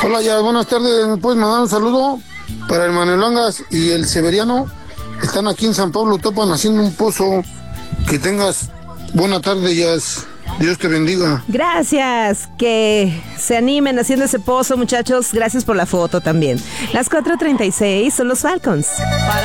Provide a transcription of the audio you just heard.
Hola, ya, buenas tardes. ¿Me puedes mandar un saludo para el Manuel Langas y el Severiano? Están aquí en San Pablo Topan haciendo un pozo. Que tengas buena tarde, Jazz. Dios te bendiga. Gracias, que se animen haciendo ese pozo, muchachos. Gracias por la foto también. Las 4:36 son los Falcons.